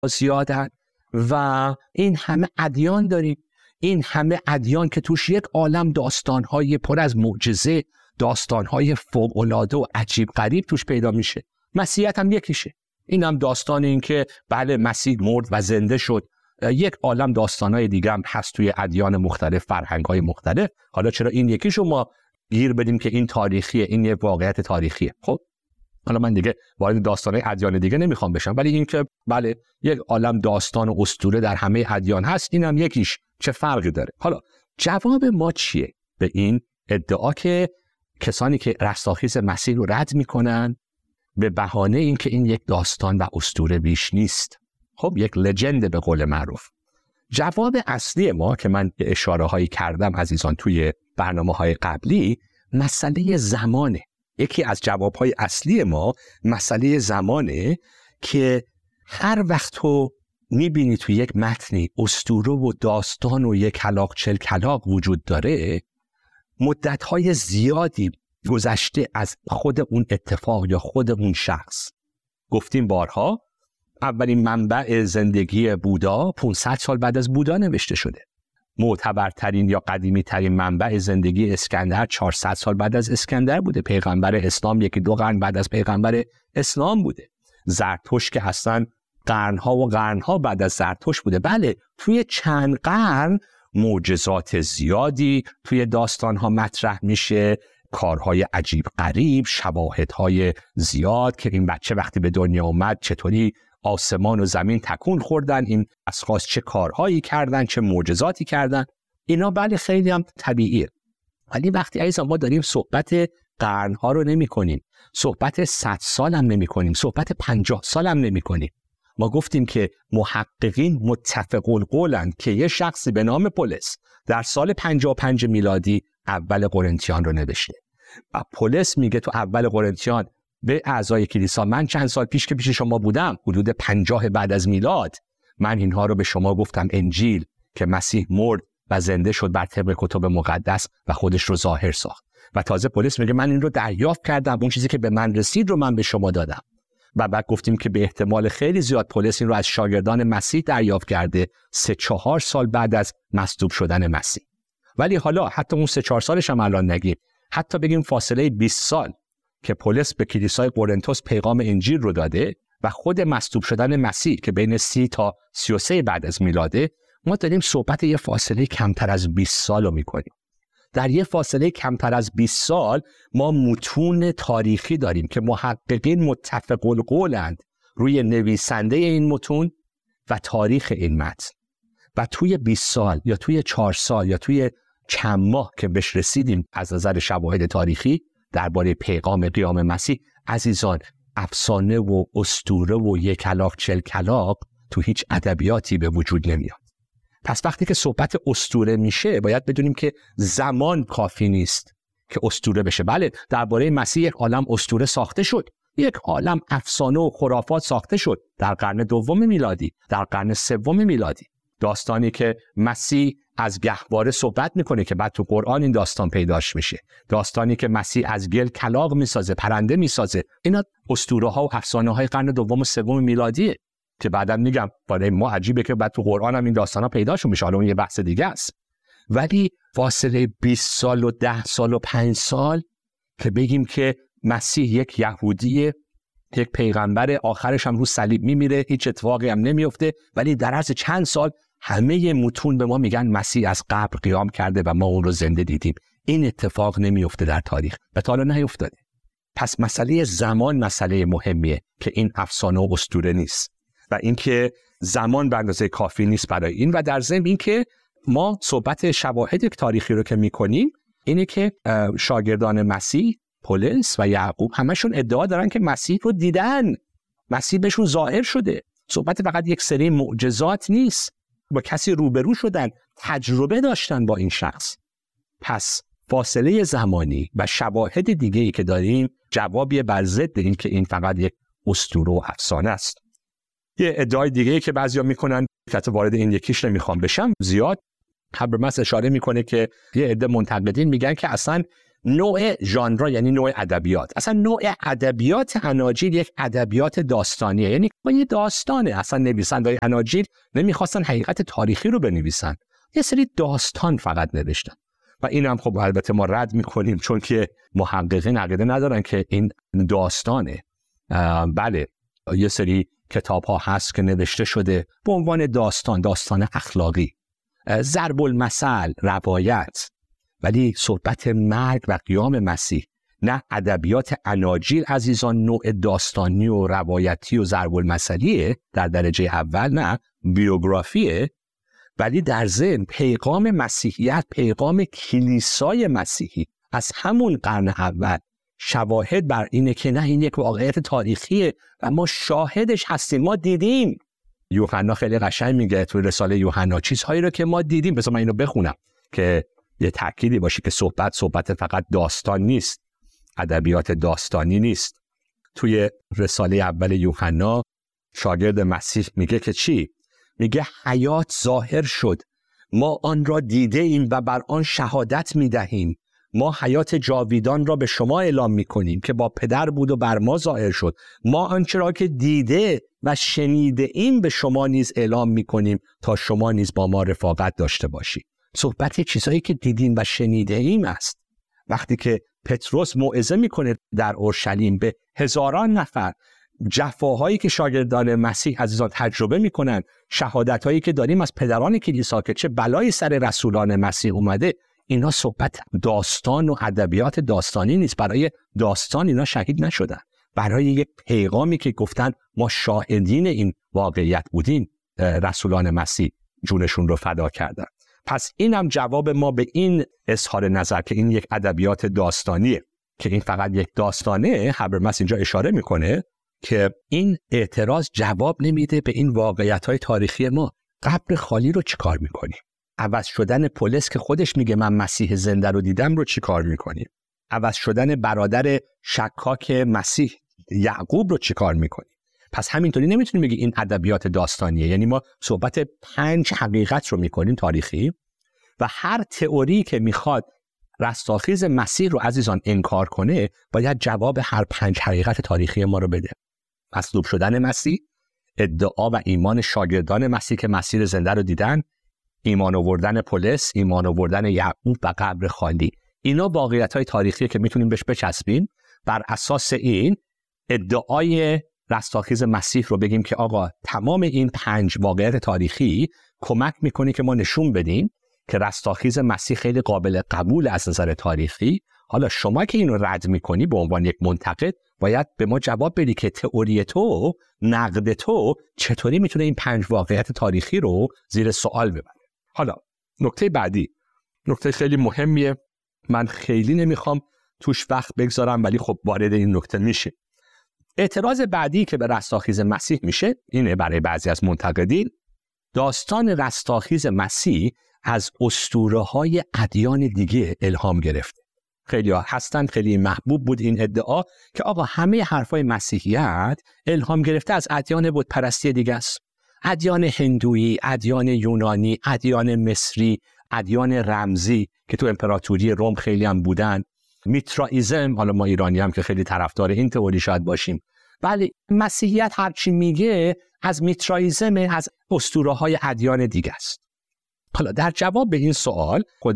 زیادن و این همه ادیان داریم، این همه ادیان که توش یک عالم داستان‌های پر از معجزه، داستان‌های فوق‌العاده و عجیب غریب توش پیدا میشه. مسیحیت هم یکیشه. این هم داستان این که بله مسیح مرد و زنده شد. یک عالم داستان‌های دیگه هم هست توی ادیان مختلف، فرهنگ‌های مختلف. حالا چرا این یکیشو ما گیر بدیم که این تاریخیه، این یک واقعیت تاریخیه؟ خب حالا من دیگه وارد داستان‌های ادیان دیگه نمیخوام بشم، ولی این که بله یک عالم داستان و اسطوره در همه ادیان هست، این هم یکیش، چه فرقی داره؟ حالا جواب ما چیه به این ادعا که کسانی که رستاخیز مسیح رو رد میکنن به بهانه این که این یک داستان و اسطوره بیش نیست، خب یک لژند به قول معروف؟ جواب اصلی ما که من اشاره هایی کردم عزیزان توی برنامه‌های قبلی، مسئله زمانه. یکی از جوابهای اصلی ما مسئله زمانه که هر وقت تو میبینی تو یک متنی اسطوره و داستان و یک کلاغ چل کلاغ وجود داره، مدتهای زیادی گذشته از خود اون اتفاق یا خود اون شخص. گفتیم بارها اولین منبع زندگی بودا 500 سال بعد از بودا نوشته شده. معتبرترین یا قدیمی ترین منبع زندگی اسکندر 400 سال بعد از اسکندر بوده. پیغمبر اسلام 1-2 قرن بعد از پیغمبر اسلام بوده. زرتشت که اصلا قرنها و قرنها بعد از زرتشت بوده. بله توی چند قرن معجزات زیادی توی داستانها مطرح میشه، کارهای عجیب غریب، شواهدهای زیاد که این بچه وقتی به دنیا اومد چطوری آسمان و زمین تکون خوردن، این اشخاص چه کارهایی کردن، چه معجزاتی کردن. اینا بله خیلی هم طبیعیه. ولی وقتی عزیزان ما داریم صحبت قرنها رو نمی کنیم، صحبت 100 سال هم نمی کنیم، صحبت 50 سال هم نمی کنیم. ما گفتیم که محققین متفق القولند که یه شخصی به نام پولس در سال 55 میلادی اول قرنتیان رو نوشته. و پولس میگه تو اول قرنتیان به اعضای کلیسا من چند سال پیش که پیش شما بودم، حدود 50 بعد از میلاد، من اینها رو به شما گفتم، انجیل که مسیح مرد و زنده شد بر طبق کتب مقدس و خودش رو ظاهر ساخت. و تازه پولس میگه من این رو دریافت کردم، اون چیزی که به من رسید رو من به شما دادم. و بعد گفتیم که به احتمال خیلی زیاد پولس این رو از شاگردان مسیح دریافت کرده 3-4 سال بعد از مصلوب شدن مسیح. ولی حالا حتی اون 3-4 سالش هم الان نگیم، حتی بگیم فاصله 20 سال که پولس به کلیسای قرنتوس پیغام انجیل رو داده و خود مصلوب شدن مسیح که بین 30 تا 33 بعد از میلاده، ما داریم صحبت یه فاصله کمتر از 20 سال رو میکنیم. در یه فاصله کمتر از 20 سال ما متون تاریخی داریم که محققین متفق القولند روی نویسنده این متون و تاریخ این متن. و توی 20 سال یا توی 4 سال یا توی چند ماه که بهش رسیدیم از نظر شواهد تاریخی درباره پیغام قیام مسیح، عزیزان افسانه و اسطوره و یک کلاغ چل کلاغ تو هیچ ادبیاتی به وجود نمیاد. پس وقتی که صحبت اسطوره میشه باید بدونیم که زمان کافی نیست که اسطوره بشه. بله درباره مسیح یک عالم اسطوره ساخته شد، یک عالم افسانه و خرافات ساخته شد در قرن 2 میلادی، در قرن 3 میلادی. داستانی که مسیح از گهواره صحبت میکنه که بعد تو قرآن این داستان پیداش میشه، داستانی که مسیح از گل کلاغ میسازه، پرنده میسازه، اینا اسطوره ها و افسانه های قرن 2 و 3 میلادیه که بعدم میگم برای ما عجیبه که بعد تو قرآن هم این داستانا پیداشون میشه. حالا اون یه بحث دیگه است. ولی فاصله 20 سال و 10 سال و 5 سال که بگیم که مسیح یک یهودیه، یک پیغمبر، آخرش هم رو صلیب میمیره، هیچ اتفاقی هم نمیفته، ولی در عرض چند سال همه متون به ما میگن مسیح از قبر قیام کرده و ما اون رو زنده دیدیم. این اتفاق نمیفته در تاریخ و تا حالا نیفتاده. پس مسئله زمان مسئله مهمیه که این افسانه و اسطوره نیست و اینکه زمان به اندازه کافی نیست برای این. و در ضمن اینکه ما صحبت شواهد تاریخی رو که میکنیم اینه که شاگردان مسیح پولس و یعقوب همشون ادعا دارن که مسیح رو دیدن، مسیح بهشون ظاهر شده. صحبت فقط یک سری معجزات نیست، با کسی روبرو شدن، تجربه داشتن با این شخص. پس فاصله زمانی و شواهد دیگه‌ای که داریم جوابیه بر ضد این که این فقط یک اسطوره و افسانه است. یه ادعای دیگه‌ای که بعضیا میکنن که وارد این یکیش نمیخوام بشم زیاد، حبرمس اشاره میکنه که یه عده منتقدین میگن که اصلا نوع ژانر یعنی نوع ادبیات. اصلا نوع ادبیات اناجیل یک ادبیات داستانیه، یعنی با یه داستانه. اصلا نویسنده‌های اناجیل نمیخواستن حقیقت تاریخی رو بنویسن، یه سری داستان فقط نوشتن و این هم خب البته ما رد میکنیم، چون که محققین عقیده ندارن که این داستانه. بله یه سری کتاب ها هست که نوشته شده به عنوان داستان اخلاقی، ضرب المثل، روایت، ولی صحبت مرگ و قیام مسیح نه. ادبیات اناجیل عزیزان نوع داستانی و روایتی و ضرب المثلیه در درجه اول، نه بیوگرافیه، ولی در ضمن پیغام مسیحیت، پیغام کلیسای مسیحی از همون قرن اول شواهد بر اینه که نه، این یک واقعیت تاریخیه و ما شاهدش هستیم، ما دیدیم. یوحنا خیلی قشنگ میگه تو رساله یوحنا چیزهایی رو که ما دیدیم. بذار من اینو بخونم که یه تأکیدی باشه که صحبت فقط داستان نیست، ادبیات داستانی نیست. توی رساله اول یوحنا شاگرد مسیح میگه که چی؟ میگه حیات ظاهر شد، ما آن را دیده ایم و بر آن شهادت میدهیم. ما حیات جاویدان را به شما اعلام میکنیم که با پدر بود و بر ما ظاهر شد. ما آنچه را که دیده و شنیده ایم به شما نیز اعلام میکنیم تا شما نیز با ما رفاقت داشته باشید. صحبت چیزایی که دیدیم و شنیده ایم است. وقتی که پتروس موعظه میکنه در اورشلیم به هزاران نفر، جفاهایی که شاگردان مسیح عزیزان تجربه میکنن، شهادتهایی که داریم از پدران کلیسا که چه بلایی سر رسولان مسیح اومده، اینا صحبت داستان و ادبیات داستانی نیست. برای داستان اینا شهید نشدن، برای یک پیغامی که گفتن ما شاهدین این واقعیت بودیم، رسولان مسیح جونشون رو فدا کردن. پس این هم جواب ما به این اظهار نظر که این یک ادبیات داستانیه، که این فقط یک داستانه. هابرمس اینجا اشاره میکنه که این اعتراض جواب نمیده به این واقعیت‌های تاریخی ما. قبر خالی رو چیکار میکنیم؟ عوض شدن پولس که خودش میگه من مسیح زنده رو دیدم رو چیکار میکنیم؟ عوض شدن برادر شکاک مسیح یعقوب رو چیکار میکنیم؟ پس همینطوری نمیتونیم بگی این ادبیات داستانیه. یعنی ما صحبت 5 حقیقت رو میکنیم تاریخی، و هر تئوری که میخواد رستاخیز مسیح رو عزیزان انکار کنه باید جواب هر 5 حقیقت تاریخی ما رو بده. مصلوب شدن مسیح، ادعا و ایمان شاگردان مسیح که مسیح زنده رو دیدن، ایمان آوردن پولس، ایمان آوردن یعقوب و قبر خالی، اینا واقعیت‌های تاریخی که میتونیم بهش بچسبیم. بر اساس این ادعای رستاخیز مسیح رو بگیم که آقا تمام این 5 واقعیت تاریخی کمک میکنه که ما نشون بدیم که رستاخیز مسیح خیلی قابل قبول از نظر تاریخی. حالا شما که اینو رد میکنی به عنوان یک منتقد باید به ما جواب بدی که تئوری تو، نقد تو چطوری میتونه این 5 واقعیت تاریخی رو زیر سوال ببره. حالا نکته بعدی، نکته خیلی مهمیه، من خیلی نمیخوام توش وقت بگذارم ولی خب وارد این نکته میشه. اعتراض بعدی که به رستاخیز مسیح میشه اینه برای بعضی از منتقدین: داستان رستاخیز مسیح از اسطوره‌های ادیان دیگه الهام گرفته. خیلی ها هستن، خیلی محبوب بود این ادعا که آقا همه حرفای مسیحیت الهام گرفته از ادیان بت پرستی دیگه است. ادیان هندویی، ادیان یونانی، ادیان مصری، ادیان رمزی که تو امپراتوری روم خیلی هم بودن، میترائیزم، حالا ما ایرانی هم که خیلی طرفدار این تئوری شاید باشیم، ولی مسیحیت هرچی میگه از میترائیزم، از اسطوره‌های ادیان دیگه است. حالا در جواب به این سوال خود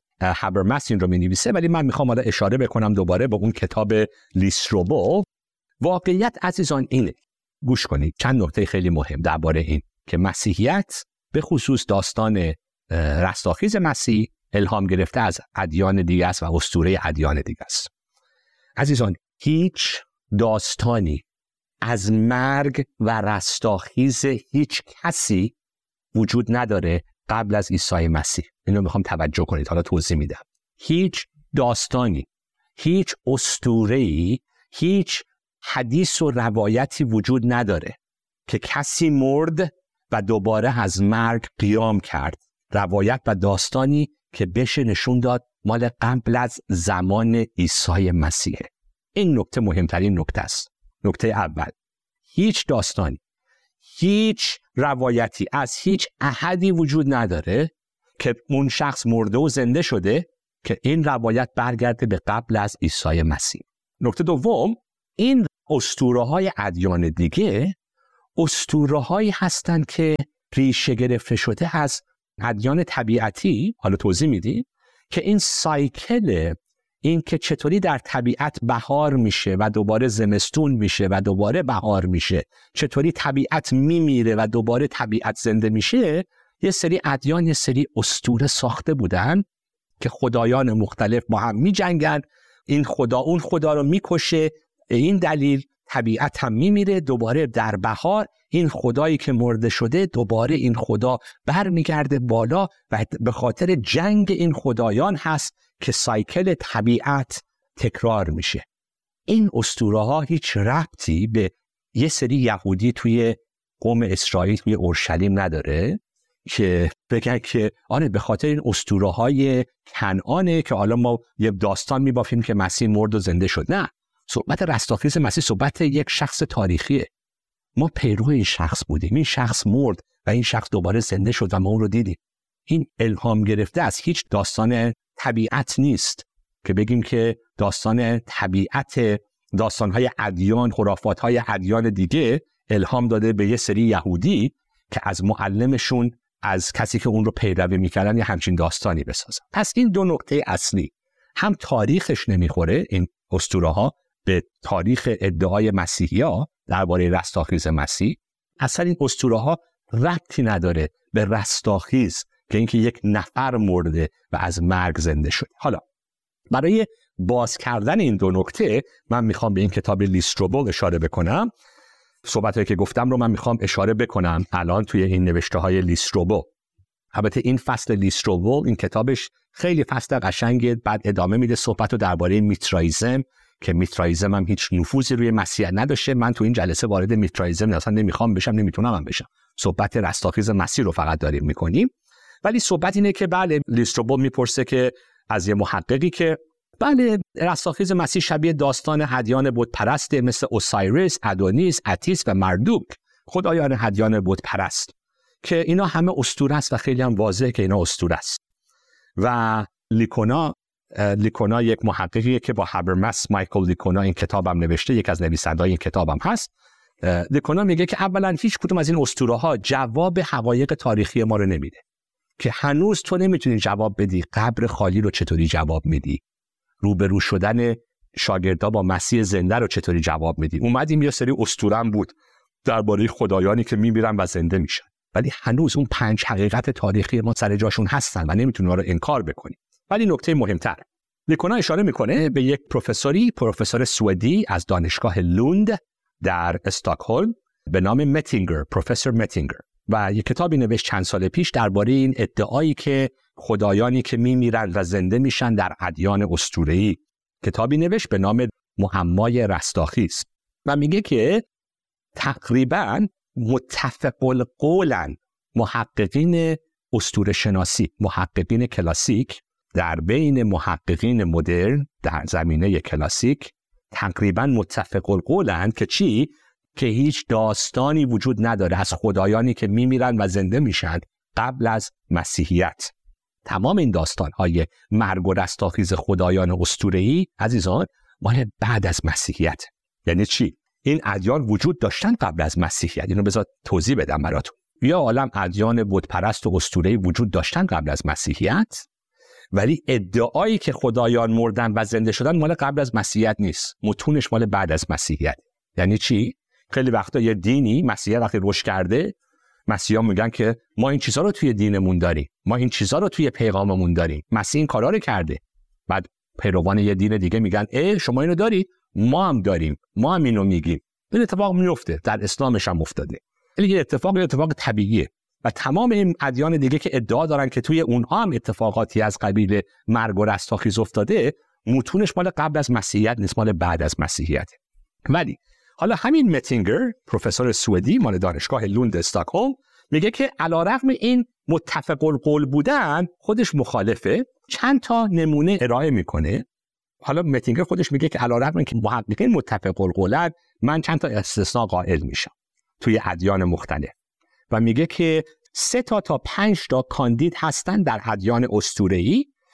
هابرمس این رو می‌نویسه، ولی من میخوام حالا اشاره بکنم دوباره به اون کتاب لیستروبو. واقعیت عزیزان اینه، گوش کنید، چند نکته خیلی مهم درباره این که مسیحیت به خصوص داستان رستاخیز مسیح الهام گرفته از ادیان دیگه است و اسطوره ادیان دیگه است. عزیزان هیچ داستانی از مرگ و رستاخیز هیچ کسی وجود نداره قبل از عیسی مسیح. اینو میخوام توجه کنید، حالا توضیح میدم. هیچ داستانی، هیچ اسطوره‌ای، هیچ حدیث و روایتی وجود نداره که کسی مرد و دوباره از مرگ قیام کرد. روایت و داستانی که بشه نشون داد مال قبل از زمان عیسی مسیحه. این نکته مهمترین نکته است. نکته اول، هیچ داستانی، هیچ روایتی از هیچ احدی وجود نداره که اون شخص مرده و زنده شده که این روایت برگرده به قبل از عیسی مسیح. نکته دوم، این اسطوره‌های ادیان دیگه اسطوره‌هایی هستند که ریشه گرفته شده از ادیان طبیعتی. حالا توضیح میدیم که این سایکل، این که چطوری در طبیعت بهار میشه و دوباره زمستون میشه و دوباره بهار میشه، چطوری طبیعت میمیره و دوباره طبیعت زنده میشه، یه سری ادیان یه سری اسطوره ساخته بودن که خدایان مختلف با هم میجنگن، این خدا اون خدا رو میکشه، این دلیل طبیعت هم میمیره، دوباره در بهار این خدایی که مرده شده دوباره این خدا برمیگرده بالا و به خاطر جنگ این خدایان هست که سایکل طبیعت تکرار میشه. این اسطوره ها هیچ ربطی به یه سری یهودی توی قوم اسرائیل توی اورشلیم نداره که بگن که آره به خاطر این اسطوره های کنعانه که حالا ما یه داستان میبافیم که مسیح مرد و زنده شد. نه، صحبت رستاخیز مسیح صحبت یک شخص تاریخیه. ما پیرو این شخص بودیم، این شخص مرد و این شخص دوباره زنده شد و ما اون رو دیدیم. این الهام گرفته از هیچ داستان طبیعت نیست که بگیم که داستان طبیعت، داستان‌های ادیان، خرافات‌های ادیان دیگه الهام داده به یه سری یهودی که از معلمشون، از کسی که اون رو پیروی می‌کردن، یه همچین داستانی بسازن. پس این دو نکته اصلی، هم تاریخش نمیخوره این اسطوره‌ها به تاریخ ادعای مسیحی‌ها درباره رستاخیز مسیح، اصلا این اسطوره‌ها ربطی نداره به رستاخیز که اینکه یک نفر مرده و از مرگ زنده شده. حالا برای باز کردن این دو نکته من میخوام به این کتاب لیستروبول اشاره بکنم. صحبتایی که گفتم رو من میخوام اشاره بکنم الان توی این نوشته‌های لیستروبول. البته این فصل لیستروبول، این کتابش خیلی فصل قشنگه، بعد ادامه میده صحبت رو درباره میترائیزم که میترائیزم هم هیچ نفوذی روی مسیح نداشته. من تو این جلسه وارد میترائیزم اصلا نمیخوام بشم، نمیتونم هم بشم. صحبت رستاخیز مسیح رو فقط داریم میکنیم. ولی صحبت اینه که بله، لیستروبول میپرسه که از یه محققی که بله رستاخیز مسیح شبیه داستان ادیان بت پرست مثل اوسایریس، ادونیس، اتیس و مردوک، خدایان ادیان بت پرست، که اینا همه اسطوره است و خیلی هم واضحه که اینا اسطوره است. و لیکونا یک محققیه که با هابرمس، مایکل لیکونا، این کتابم نوشته، یک از نویسنده‌های این کتابم هست. لیکونا میگه که اولا هیچ کدوم از این اسطوره‌ها جواب حقایق تاریخی ما رو نمیده، که هنوز تو نمیتونی جواب بدی قبر خالی رو چطوری جواب میدی، روبرو شدن شاگردا با مسیح زنده رو چطوری جواب میدی. اومدیم یه سری اسطوره‌ام بود درباره خدایانی که میمیرن و زنده میشن، ولی هنوز اون 5 حقیقت تاریخی ما سر جاشون هستن و نمیتونی اونها رو انکار بکنی. ولی نکته مهمتر، لیکونا اشاره میکنه به یک پروفسور سوئدی از دانشگاه لوند در استکهلم به نام متینگر، پروفسور متینگر، و یک کتابی نوشت چند سال پیش درباره این ادعایی که خدایانی که میمیرن و زنده میشن در ادیان اسطوره‌ای. کتابی نوشت به نام معمای رستاخیز و میگه که تقریباً متفق القولن محققین اسطوره شناسی، محققین کلاسیک، در بین محققین مدرن در زمینه کلاسیک تقریباً متفق القولن که چی؟ که هیچ داستانی وجود نداره از خدایانی که میمیرن و زنده میشن قبل از مسیحیت. تمام این داستان‌های مرگ و رستاخیز خدایان اسطوره‌ای عزیزان مال بعد از مسیحیت. یعنی چی؟ این ادیان وجود داشتن قبل از مسیحیت. اینو بذار توضیح بدم براتون. یا عالم ادیان بت پرست و اسطوره‌ای وجود داشتن قبل از مسیحیت، ولی ادعایی که خدایان مردن و زنده شدن مال قبل از مسیحیت نیست، متونش مال بعد از مسیحیت. یعنی چی؟ خیلی وقتا یه دینی مسیحیت وقتی رشد کرده، مسیحا میگن که ما این چیزا رو توی دینمون داریم، ما این چیزا رو توی پیغاممون داریم، مسیح این کارا رو کرده. بعد پیروان یه دین دیگه میگن شما اینو دارید، ما هم داریم، ما هم اینو میگیم. این اتفاق میفته، در اسلامش هم افتاده. این اتفاق طبیعیه و تمام این ادیان دیگه که ادعا دارن که توی اونها هم اتفاقاتی از قبیل مرگ و رستاخیز افتاده، متونش مال قبل از مسیحیت نیست، مال بعد از مسیحیت. ولی حالا همین متینگر، پروفسور سوئدی مال دانشگاه لوند استکهلم، میگه که علیرغم این متفق القول بودن خودش مخالفه. چند تا نمونه ارائه میکنه. حالا متینگر خودش میگه که علیرغم اینکه محققین متفق القولن، من چند تا استثناء قائل میشم توی ادیان مختلف، و میگه که 3 تا 5 تا کاندید هستن در ادیان اسطوره‌ای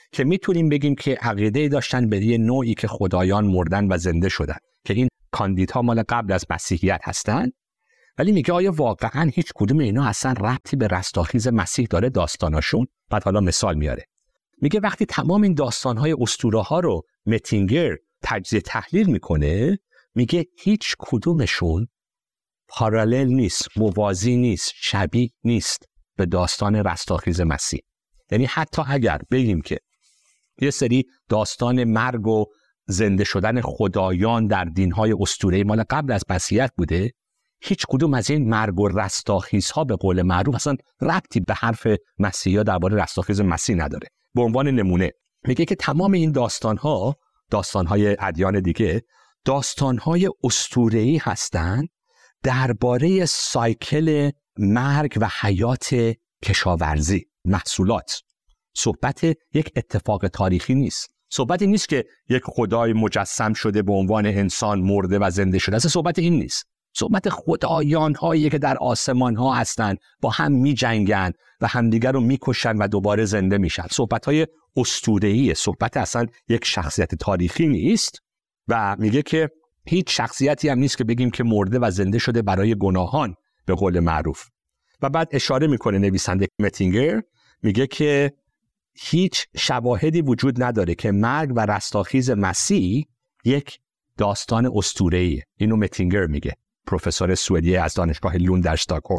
که میتونیم بگیم که عقیده داشتن به یه نوعی که خدایان مردن و زنده شدن، که این کاندیدها مال قبل از مسیحیت هستن. ولی میگه آیا واقعا هیچ کدوم اینا اصلا ربطی به رستاخیز مسیح داره داستاناشون؟ بعد حالا مثال میاره، میگه وقتی تمام این داستانهای اسطوره ها رو متینگر تجزیه تحلیل میکنه، میگه هیچ کدومشون پارالل نیست، موازی نیست، شبیه نیست به داستان رستاخیز مسیح. یعنی حتی اگر بگیم که یه سری داستان مرگ و زنده شدن خدایان در دینهای اسطوره‌ای مال قبل از مسیحیت بوده، هیچ کدوم از این مرگ و رستاخیزها به قول معروف اصلا ربطی به حرف مسیحی‌ها درباره رستاخیز مسیح نداره. به عنوان نمونه میگه که تمام این داستانهای ادیان دیگه داستانهای اسطوره‌ای هستند درباره سایکل مرگ و حیات کشاورزی، محصولات. صحبت یک اتفاق تاریخی نیست. صحبتی نیست که یک خدای مجسم شده به عنوان انسان مرده و زنده شده. اصلا صحبت این نیست. صحبت خدایان هایی که در آسمان ها هستن، با هم می جنگن و همدیگر رو می کشن و دوباره زنده میشن. صحبت های اسطوره‌ایه. صحبت اصلا یک شخصیت تاریخی نیست و میگه که هیچ شخصیتی هم نیست که بگیم که مرده و زنده شده برای گناهان به قول معروف. و بعد اشاره میکنه نویسنده متینگر، میگه که هیچ شواهدی وجود نداره که مرگ و رستاخیز مسیح یک داستان اسطوره‌ایه. اینو متینگر میگه، پروفسور سوئدی از دانشگاه لوند در استکهلم.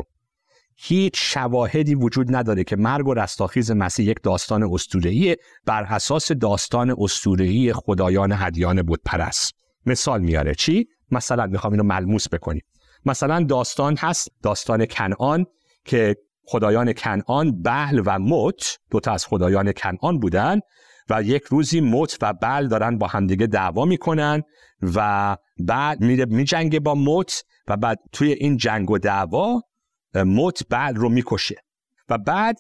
هیچ شواهدی وجود نداره که مرگ و رستاخیز مسیح یک داستان اسطوره‌ایه بر اساس داستان اسطوره‌ای خدایان ادیان بت پرست. مثال میاره. چی؟ مثلا میخوام اینو ملموس بکنیم. مثلا داستان هست، داستان کنعان، که خدایان کنعان بعل و مت، دوتا از خدایان کنعان بودن و یک روزی مت و بعل دارن با همدیگه دعوا میکنن و بعد میجنگه با مت و بعد توی این جنگ و دعوا مت بعل رو میکشه و بعد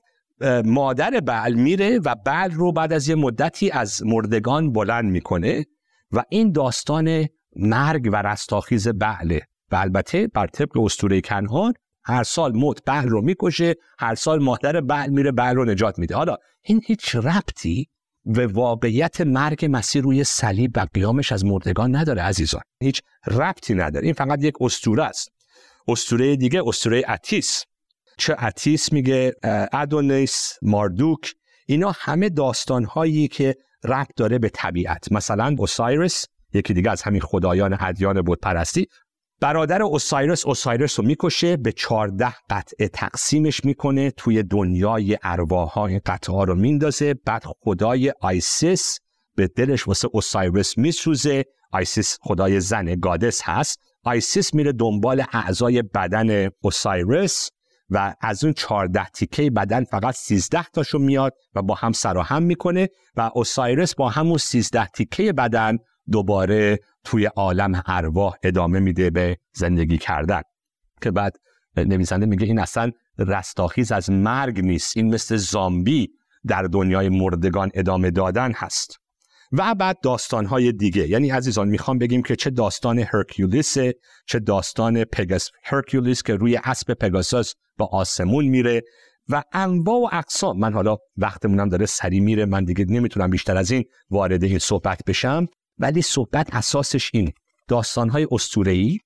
مادر بعل میره و بعل رو بعد از یه مدتی از مردگان بلند میکنه و این داستان مرگ و رستاخیز بعله. و البته بر طبق اسطوره کنعان هر سال مت بعل رو میکشه، هر سال مادر بعل میره بعل رو نجات میده. حالا این هیچ ربطی به واقعیت مرگ مسیح روی صلیب و قیامش از مردگان نداره عزیزان. هیچ ربطی نداره. این فقط یک اسطوره است. اسطوره دیگه اسطوره اتیس. چه اتیس میگه ادونیس، ماردوک، اینا همه داستان‌هایی که ربط داره به طبیعت. مثلا اوسایرس، یکی دیگه از همین خدایان ادیان بت پرستی، برادر اوسایرس رو میکشه، به 14 قطعه تقسیمش میکنه، توی دنیای ارواح این قطعه ها رو میندازه. بعد خدای آیسیس به دلش واسه اوسایرس میسوزه. آیسیس خدای زن، گادس هست. آیسیس میره دنبال اعضای بدن اوسایرس و از اون 14 تیکه بدن فقط 13 تاشو میاد و با هم سر و هم میکنه و اوسایرس با همون 13 تیکه بدن دوباره توی عالم ارواح ادامه میده به زندگی کردن. که بعد نویسنده میگه این اصلا رستاخیز از مرگ نیست، این مثل زامبی در دنیای مردگان ادامه دادن هست. و بعد داستانهای دیگه. یعنی عزیزان میخوام بگیم که چه داستان هرکیولیسه، چه داستان هرکیولیس که روی اسب پگاسوس با آسمون میره و انواع و اقسام. من حالا وقتمونم داره سری میره، من دیگه نمیتونم بیشتر از این وارد این صحبت بشم، ولی صحبت اساسش این داستانهای اسطوره‌ای،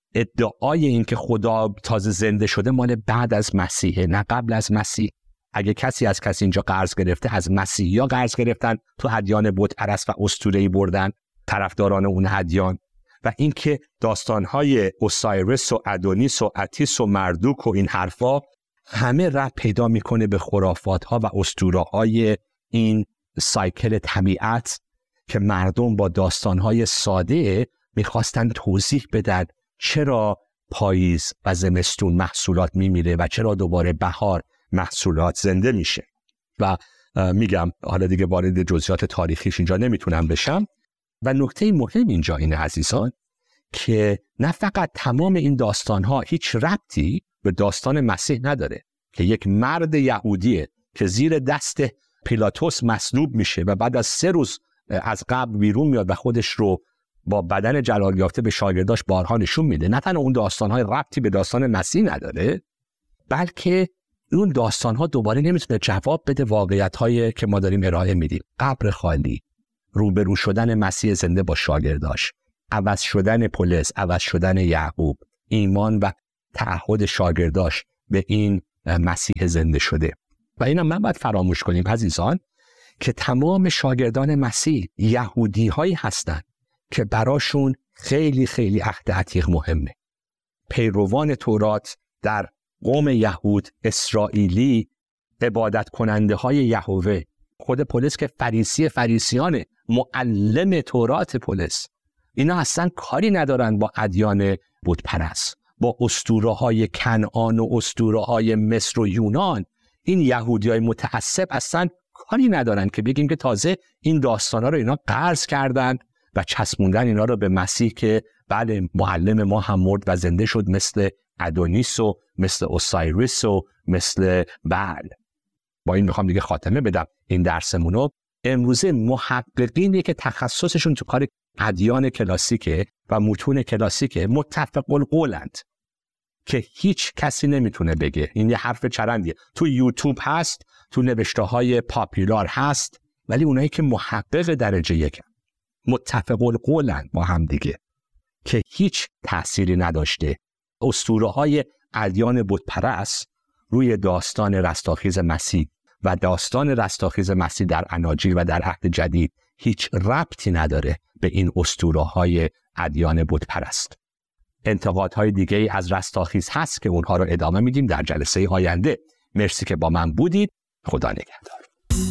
ادعای این که خدا تازه زنده شده مال بعد از مسیحه نه قبل از مسیح. اگه کسی از کسی اینجا قرض گرفته، از مسیحی‌ها قرض گرفتن، تو ادیان بت پرست و اسطوره‌ای بردن طرفداران اون ادیان. و اینکه داستان‌های اوسایرس و ادونیس و اتیس و مردوک و این حرفا همه ربط پیدا میکنه به خرافات‌ها و اسطوره‌های این سایکل طبیعت که مردم با داستان‌های ساده میخواستن توضیح بدن چرا پاییز و زمستون محصولات میمیره و چرا دوباره بهار محصولات زنده میشه. و میگم حالا دیگه وارد جزئیات تاریخیش اینجا نمیتونم بشم. و نکته مهم اینجا اینه عزیزان که نه فقط تمام این داستان‌ها هیچ ربطی به داستان مسیح نداره که یک مرد یهودیه که زیر دست پیلاتوس مصلوب میشه و بعد از 3 روز از قبر بیرون میاد و خودش رو با بدن جلال یافته به شاگرداش بارها نشون میده. نه تنها اون داستان‌های ربطی به داستان مسیح نداره، بلکه اون داستان‌ها دوباره نمیتونه جواب بده واقعیت‌هایی که ما داریم ارائه میدیم. قبر خالی، روبرو شدن مسیح زنده با شاگرداش، عوض شدن پولس، عوض شدن یعقوب، ایمان و تعهد شاگرداش به این مسیح زنده شده. و اینم من باید فراموش کنیم عزیزان که تمام شاگردان مسیح یهودی‌هایی هستند که براشون خیلی خیلی عهد عتیق مهمه. پیروان تورات در قوم یهود، اسرائیلی، عبادت کننده های یهوه، خود پولس که فریسیانه، معلم تورات پولس، اینا اصلا کاری ندارن با ادیان بت پرست، با اسطوره های کنعان و اسطوره های مصر و یونان. این یهودی های متعصب اصلا کاری ندارن که بگیم که تازه این داستان ها رو اینا قرض کردن و چسبوندن اینا رو به مسیح که بله معلم ما هم مرد و زنده شد، مثل ادونیس و مثل اوسایریس و مثل بل. با این میخوام دیگه خاتمه بدم این درسمونو. امروزه محققینی که تخصصشون تو کار ادیان کلاسیکه و متون کلاسیکه متفق القولند که هیچ کسی نمیتونه بگه، این یه حرف چرندیه، تو یوتیوب هست، تو نوشته های پاپولار هست، ولی اونایی که محقق درجه یکن متفق القولند با هم دیگه که هیچ تأثیری نداشته اسطوره های ادیان بت پرست روی داستان رستاخیز مسیح و داستان رستاخیز مسیح در اناجیل و در عهد جدید هیچ ربطی نداره به این اسطوره های ادیان بت پرست. انتقادهای دیگه ای از رستاخیز هست که اونها رو ادامه میدیم در جلسه آینده. مرسی که با من بودید. خدا نگهدار.